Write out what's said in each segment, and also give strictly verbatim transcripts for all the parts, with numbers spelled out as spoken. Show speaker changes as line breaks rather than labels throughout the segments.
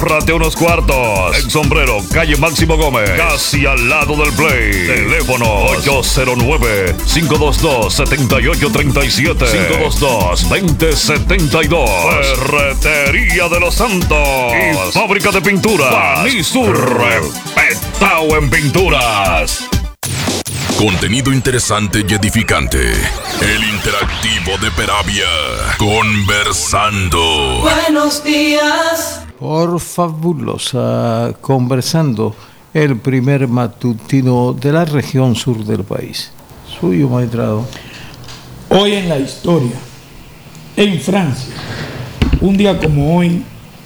Ahórrate unos cuartos. En Sombrero, calle Máximo Gómez, casi al lado del Play. Teléfono ocho cero nueve, cinco dos dos, siete ocho tres siete, cinco dos dos, dos cero siete dos. Ferretería de los Santos y fábrica de pinturas Fanisur, respetado en pinturas.
Contenido interesante y edificante. El interactivo de Peravia. Conversando.
Buenos días.
Por fabulosa Conversando, el primer matutino de la región sur del país. Suyo, maestrado.
Hoy en la historia, en Francia, un día como hoy,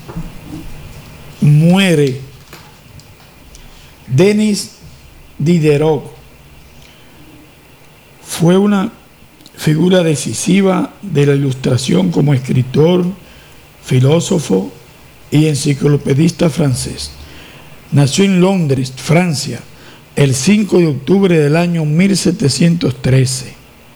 muere Denis Diderot. Fue una figura decisiva de la Ilustración como escritor, filósofo y enciclopedista francés. Nació en Londres, Francia, el cinco de octubre del año mil setecientos trece.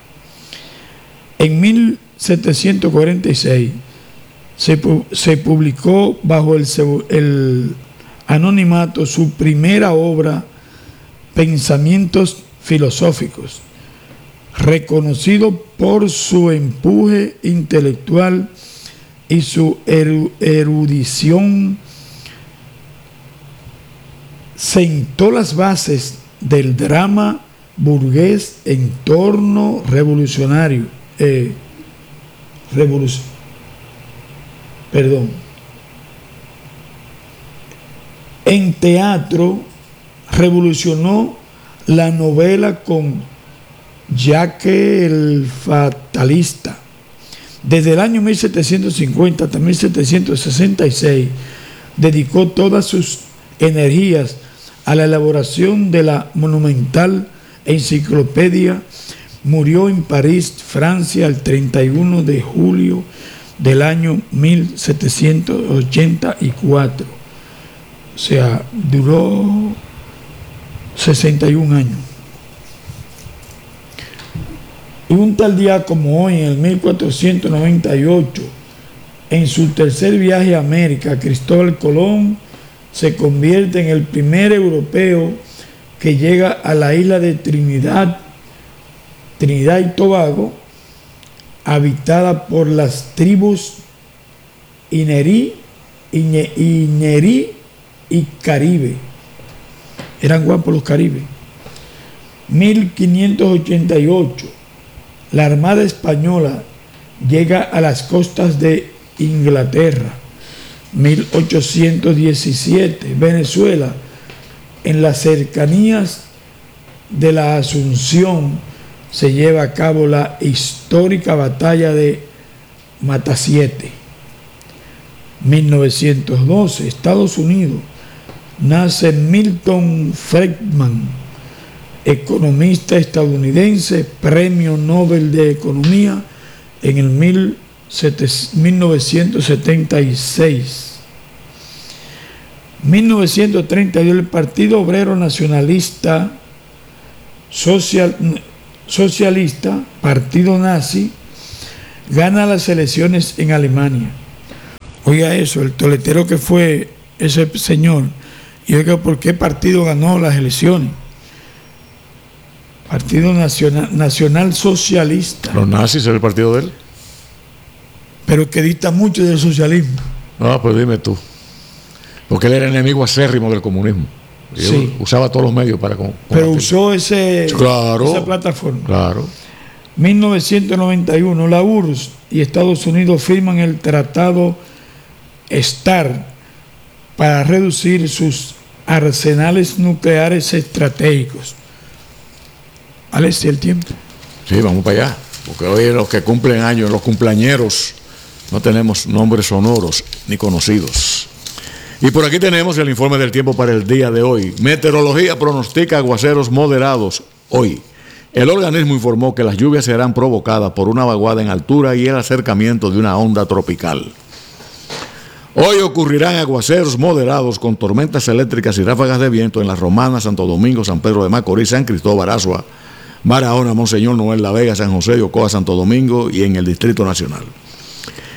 En mil setecientos cuarenta y seis se, se publicó bajo el, el anonimato su primera obra, Pensamientos filosóficos, reconocido por su empuje intelectual y su erudición. Sentó las bases del drama burgués en torno revolucionario, eh, revoluc- perdón, en teatro revolucionó la novela con Jacques el Fatalista. Desde el año mil setecientos cincuenta hasta mil setecientos sesenta y seis dedicó todas sus energías a la elaboración de la monumental enciclopedia. Murió en París, Francia, el treinta y uno de julio del año mil setecientos ochenta y cuatro. O sea, duró sesenta y un años. Y un tal día como hoy, en el mil cuatrocientos noventa y ocho, en su tercer viaje a América, Cristóbal Colón se convierte en el primer europeo que llega a la isla de Trinidad, Trinidad y Tobago, habitada por las tribus Inerí, Iñe, Iñerí y Caribe. Eran guapos los caribes. mil quinientos ochenta y ocho. La Armada Española llega a las costas de Inglaterra. mil ochocientos diecisiete. Venezuela, en las cercanías de la Asunción, se lleva a cabo la histórica batalla de Matasiete. mil novecientos doce. Estados Unidos. Nace Milton Friedman, economista estadounidense, premio Nobel de Economía en el mil novecientos setenta y seis. mil novecientos treinta y dos, el Partido Obrero Nacionalista Social, Socialista, partido nazi, gana las elecciones en Alemania. Oiga eso, el toletero que fue ese señor, y oiga por qué partido ganó las elecciones. Partido Nacional, Nacional Socialista.
Los nazis era el partido de él.
Pero que dista mucho del socialismo.
Ah, pues dime tú. Porque él era enemigo acérrimo del comunismo. Y
sí.
Usaba todos los medios para... Con,
Pero usó ese,
claro,
esa plataforma.
Claro.
mil novecientos noventa y uno, la U R S S y Estados Unidos firman el Tratado START para reducir sus arsenales nucleares estratégicos. Alex, el tiempo.
Sí, vamos para allá. Porque hoy los que cumplen años, los cumpleañeros, no tenemos nombres sonoros ni conocidos. Y por aquí tenemos el informe del tiempo para el día de hoy. Meteorología pronostica aguaceros moderados hoy. El organismo informó que las lluvias serán provocadas por una vaguada en altura y el acercamiento de una onda tropical. Hoy ocurrirán aguaceros moderados con tormentas eléctricas y ráfagas de viento en La Romana, Santo Domingo, San Pedro de Macorís, San Cristóbal, Azua, Barahona, Monseñor Noel, La Vega, San José de Ocoa, Santo Domingo y en el Distrito Nacional.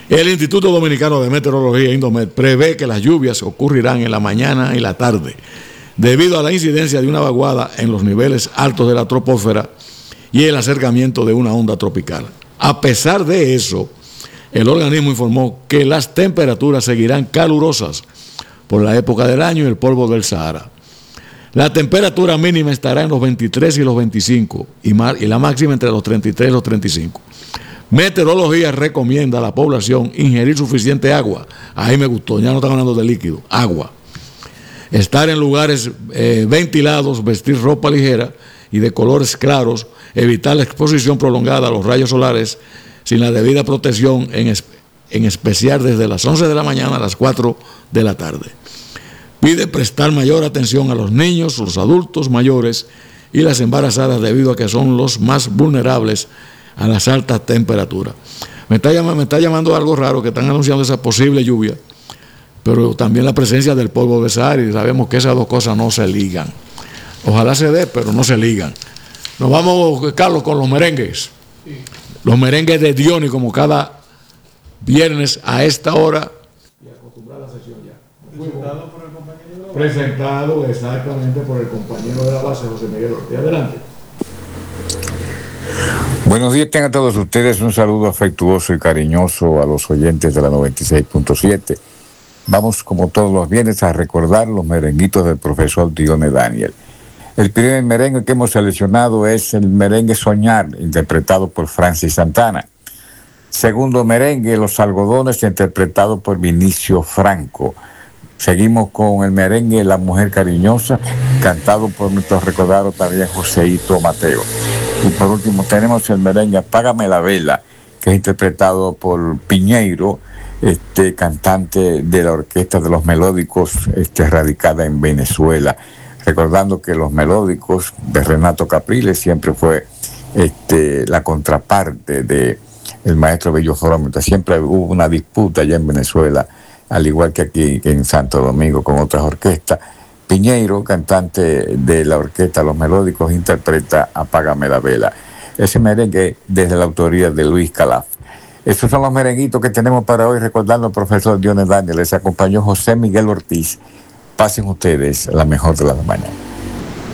El Instituto Dominicano de Meteorología, Indomet, prevé que las lluvias ocurrirán en la mañana y la tarde, debido a la incidencia de una vaguada en los niveles altos de la troposfera y el acercamiento de una onda tropical. A pesar de eso, el organismo informó que las temperaturas seguirán calurosas por la época del año y el polvo del Sahara. La temperatura mínima estará en los veintitrés y los veinticinco y, y la máxima entre los treinta y tres y los treinta y cinco. Meteorología recomienda a la población ingerir suficiente agua. Ahí me gustó, ya no están hablando de líquido, agua. Estar en lugares eh, ventilados, vestir ropa ligera y de colores claros, evitar la exposición prolongada a los rayos solares sin la debida protección, en, es, en especial desde las once de la mañana a las cuatro de la tarde. Pide prestar mayor atención a los niños, los adultos mayores y las embarazadas debido a que son los más vulnerables a las altas temperaturas. Me está, llamando, me está llamando algo raro que están anunciando esa posible lluvia, pero también la presencia del polvo de Sahara, y sabemos que esas dos cosas no se ligan. Ojalá se dé, pero no se ligan. Nos vamos, Carlos, con los merengues. Sí. Los merengues de Diony, como cada viernes a esta hora. Y acostumbrar la sesión ya. Presentado por el compañero de la base. Presentado exactamente por el compañero de la base, José Miguel Ortiz. Adelante.
Buenos días, tengan todos ustedes un saludo afectuoso y cariñoso a los oyentes de la noventa y seis punto siete. Vamos, como todos los viernes, a recordar los merenguitos del profesor Diony Daniel. El primer merengue que hemos seleccionado es el merengue Soñar, interpretado por Francis Santana. Segundo merengue, Los Algodones, interpretado por Vinicio Franco. Seguimos con el merengue La Mujer Cariñosa, cantado por nuestro recordado también Joseito Mateo. Y por último tenemos el merengue Apágame la Vela, que es interpretado por Piñeiro, este cantante de la Orquesta de los Melódicos, este, radicada en Venezuela. Recordando que los melódicos de Renato Capriles siempre fue este, la contraparte de el maestro Bello Frómita. Siempre hubo una disputa allá en Venezuela, al igual que aquí en Santo Domingo con otras orquestas. Piñeiro, cantante de la Orquesta Los Melódicos, interpreta Apágame la Vela. Ese merengue desde la autoría de Luis Calaf. Estos son los merenguitos que tenemos para hoy, recordando al profesor Diony Daniel. Les acompañó José Miguel Ortiz. Pasen ustedes la mejor de las mañanas.